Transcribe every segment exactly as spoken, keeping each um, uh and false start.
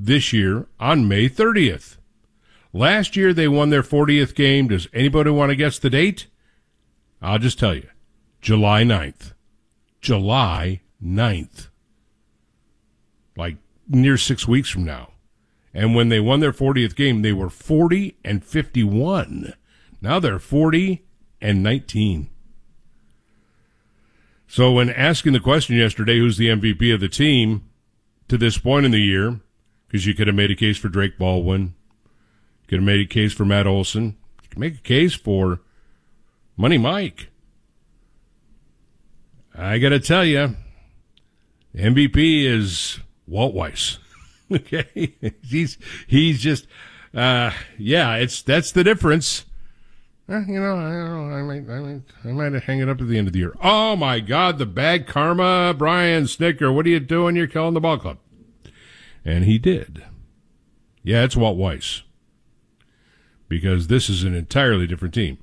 this year on May thirtieth. Last year they won their fortieth game. Does anybody want to guess the date? I'll just tell you. July ninth. July ninth. Like near six weeks from now. And when they won their fortieth game, they were forty and fifty-one. Now they're forty and nineteen. So when asking the question yesterday, who's the M V P of the team to this point in the year, because you could have made a case for Drake Baldwin, you could have made a case for Matt Olson, you could make a case for Money Mike. I got to tell you, M V P is Walt Weiss. Okay, he's he's just uh, yeah. It's that's the difference. Eh, you know, I don't know. I might I might I might hang it up at the end of the year. Oh my God, the bad karma, Brian Snicker. What are you doing? You're killing the ball club. And he did. Yeah, it's Walt Weiss, because this is an entirely different team.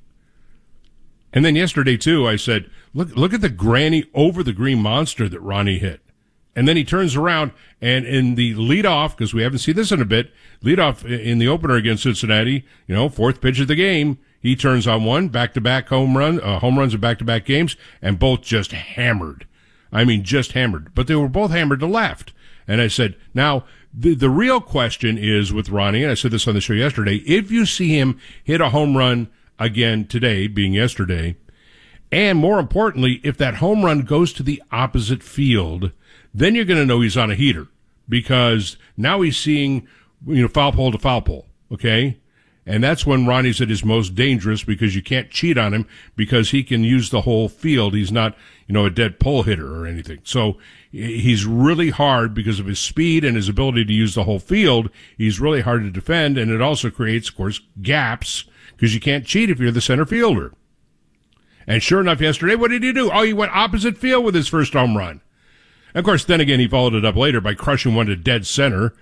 And then yesterday too, I said, look look at the granny over the green monster that Ronnie hit. And then he turns around, and in the leadoff, because we haven't seen this in a bit, leadoff in the opener against Cincinnati, you know, fourth pitch of the game, he turns on one, back-to-back home run, uh, home runs in back-to-back games, and both just hammered. I mean, just hammered. But they were both hammered to left. And I said, now, the, the real question is with Ronnie, and I said this on the show yesterday, if you see him hit a home run again today, being yesterday, and more importantly, if that home run goes to the opposite field, then you're going to know he's on a heater, because now he's seeing, you know, foul pole to foul pole, okay? And that's when Ronnie's at his most dangerous, because you can't cheat on him, because he can use the whole field. He's not, you know, a dead pull hitter or anything. So he's really hard because of his speed and his ability to use the whole field. He's really hard to defend, and it also creates, of course, gaps, because you can't cheat if you're the center fielder. And sure enough, yesterday, what did he do? Oh, he went opposite field with his first home run. Of course, then again, he followed it up later by crushing one to dead center.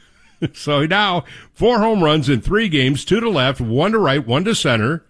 So now, four home runs in three games, two to left, one to right, one to center.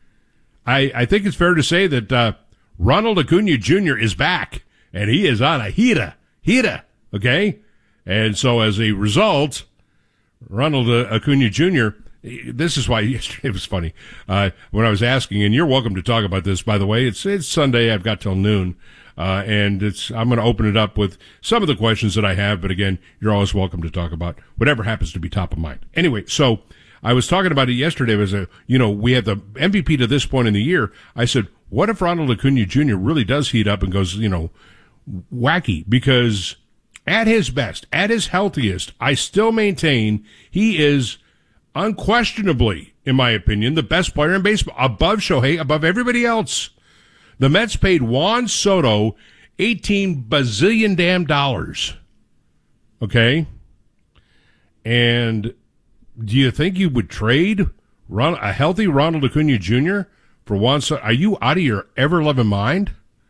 I, I think it's fair to say that uh, Ronald Acuna Junior is back, and he is on a heater, heater, okay? And so as a result, Ronald uh, Acuna Junior, this is why yesterday was funny. Uh, when I was asking, and you're welcome to talk about this, by the way, it's it's Sunday, I've got till noon. Uh, and it's, I'm going to open it up with some of the questions that I have, but again, you're always welcome to talk about whatever happens to be top of mind. Anyway, so I was talking about it yesterday as a, you know, we have the M V P to this point in the year. I said, what if Ronald Acuna Junior really does heat up and goes, you know, wacky? Because at his best, at his healthiest, I still maintain he is unquestionably, in my opinion, the best player in baseball, above Shohei, above everybody else. The Mets paid Juan Soto eighteen bazillion damn dollars. Okay? And do you think you would trade Ron, a healthy Ronald Acuna Junior for Juan Soto? Are you out of your ever-loving mind?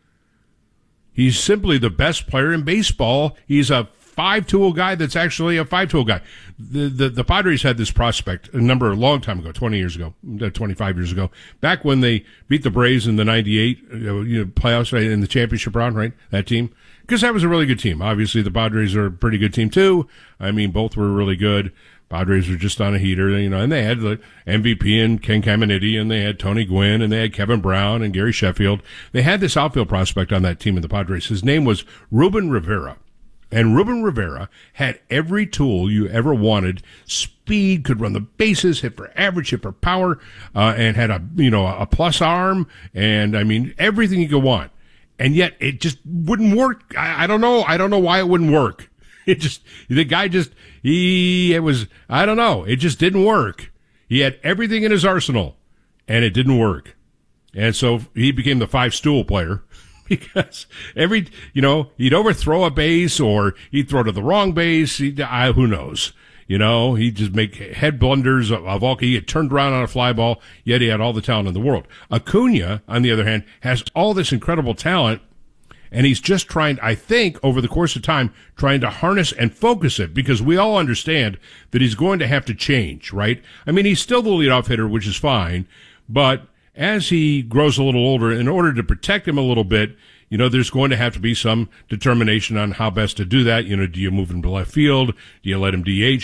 He's simply the best player in baseball. He's a five-tool guy that's actually a five-tool guy. The, the the Padres had this prospect a number, a long time ago, twenty years ago, twenty-five years ago, back when they beat the Braves in the ninety-eight you know, playoffs, right, in the championship round, right, that team. Because that was a really good team. Obviously, the Padres are a pretty good team, too. I mean, both were really good. Padres were just on a heater, you know, and they had the M V P and Ken Caminiti, and they had Tony Gwynn, and they had Kevin Brown and Gary Sheffield. They had this outfield prospect on that team of the Padres. His name was Ruben Rivera. And Ruben Rivera had every tool you ever wanted. Speed, could run the bases, hit for average, hit for power, uh, and had a, you know, a plus arm, and I mean, everything you could want. And yet it just wouldn't work. I, I don't know. I don't know why it wouldn't work. It just, the guy just, he, it was, I don't know. It just didn't work. He had everything in his arsenal, and it didn't work. And so he became the five-stool player. Because every, you know, he'd overthrow a base, or he'd throw to the wrong base. He, I, who knows? You know, he'd just make head blunders of, of all. He had turned around on a fly ball, yet he had all the talent in the world. Acuna, on the other hand, has all this incredible talent, and he's just trying, I think, over the course of time, trying to harness and focus it, because we all understand that he's going to have to change, right? I mean, he's still the leadoff hitter, which is fine, but as he grows a little older, in order to protect him a little bit, you know, there's going to have to be some determination on how best to do that. You know, do you move him to left field? Do you let him D H?